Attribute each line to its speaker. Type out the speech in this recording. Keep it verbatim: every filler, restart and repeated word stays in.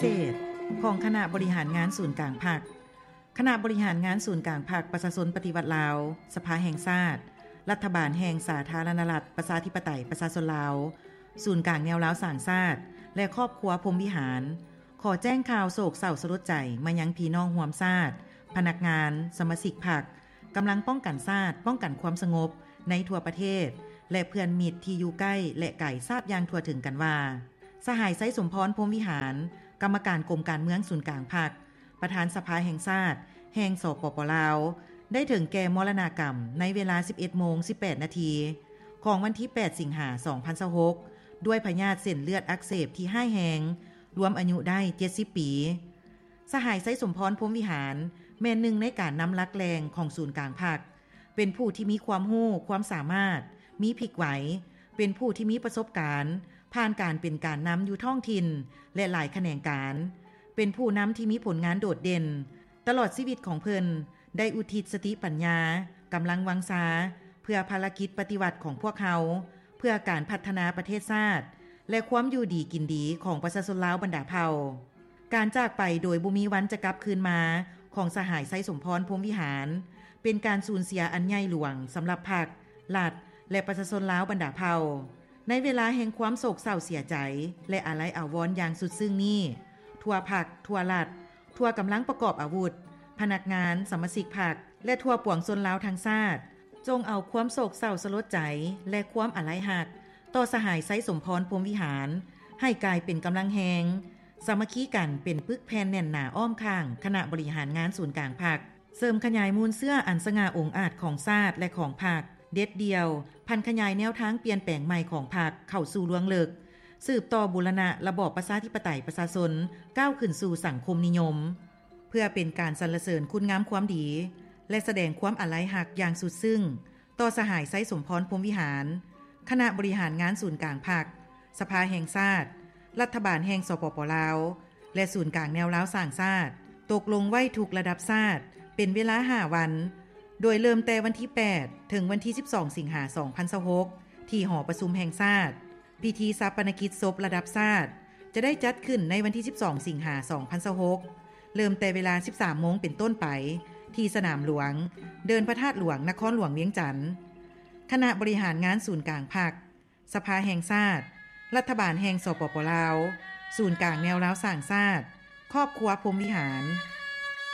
Speaker 1: เศษของคณะบริหารงานศูนย์กลางภาคคณะบริหารงานศูนย์กลางภาคประชาชนปฏิวัติลาวสภาแห่งชาติรัฐบาลแห่งสาธารณรัฐประชาธิปไตยประชาชนลาวศูนย์กลางแนวลาวสร้างชาติและครอบครัวพรหมวิหารขอแจ้งข่าวโศกเศร้าสลดใจมายังพี่น้องร่วมชาติพนักงานสมาชิกพรรคกำลังป้องกันชาติป้องกันความสงบในทั่วประเทศและเพื่อนมิตรที่อยู่ใกล้และไกลทราบอย่างทั่วถึงกันว่าสหายไซสมพรพรหมวิหารกรรมการกรมการเมืองศูนย์กลางภาคประธานสภาแห่งชาติแห่งสปป.ลาวได้ถึงแก่มรณกรรมในเวลา สิบเอ็ดโมงสิบแปดนาทีของวันที่แปดสิงหาคมสองพันยี่สิบหกด้วยพยาธิเส้นเลือดอักเสบที่ห้ายแรงรวมอายุได้เจ็ดสิบปีสหายไซสมพรพรหมวิหารแม่นหนึ่งในการนำลักแรงของศูนย์กลางภาคเป็นผู้ที่มีความรู้ความสามารถมีพลิกไหวเป็นผู้ที่มีประสบการณ์ผ่านการเป็นการนำอยู่ท้องถิ่นและหลายแขนงการเป็นผู้นำที่มีผลงานโดดเด่นตลอดชีวิตของเพิ่นได้อุทิศสติปัญญากำลังวังชาเพื่อภารกิจปฏิวัติของพวกเขาเพื่อการพัฒนาประเทศชาติและความอยู่ดีกินดีของประชาชนลาวบรรดาเผ่าการจากไปโดยบ่มีวันจะกลับคืนมาของสหายไซสมพรพรหมวิหารเป็นการสูญเสียอันใหญ่หลวงสำหรับพรรครัฐและประชาชนลาวบรรดาเผ่าในเวลาแห่งความโศกเศร้าเสียใจและอาลัยอาวรณ์อย่างสุดซึ้งนี้ทั่วพรรคทั่วรัฐทั่วกำลังประกอบอาวุธพนักงานสมาชิกพรรคและทั่วปวงชนลาวทั้งชาติจงเอาความโศกเศร้าสลดใจและความอาลัยหักต่อสหายไซสมพรพรหมวิหารให้กลายเป็นกำลังแหงสามัคคีกันเป็นปึกแผ่นแน่นหนาอ้อมข้างคณะบริหารงานศูนย์กลางพรรคเสริมขยายมูลเสื้ออันสง่าองอาจของชาติและของพรรคเด็ดเดียวพันขยายแนวทางเปลี่ยนแปลงใหม่ของพรรคเข้าสู่ลวงลึกสืบต่อบูรณะระบอบประชาธิปไตยประชาชนก้าวขึ้นสู่สังคมนิยมเพื่อเป็นการสรรเสริญคุณงามความดีและแสดงความอาลัยหักอย่างสุดซึ้งต่อสหายไซสมพรพรหมวิหารคณะบริหารงานศูนย์กลางพรรคสภาแห่งชาติรัฐบาลแห่งสปป.ลาวและศูนย์กลางแนวลาวสร้างชาติตกลงไว้ทุกระดับชาติเป็นเวลาห้าวันโดยเริ่มแต่วันที่แปดถึงวันที่สิบสองสิงหาคมสองพันยี่สิบหกที่หอประชุมแห่งชาติพิธีชาปนกิจศพระดับชาติจะได้จัดขึ้นในวันที่สิบสองสิงหาคมสองพันยี่สิบหกเริ่มแต่เวลา สิบสามโมงเป็นต้นไปที่สนามหลวงเดินพระธาตุหลวงนครหลวงเวียงจันทน์คณะบริหารงานศูนย์กลางพรรคสภาแห่งชาติรัฐบาลแห่งสปป.ลาวศูนย์กลางแนวลาวสร้างชาติครอบครัวพรหมวิหาร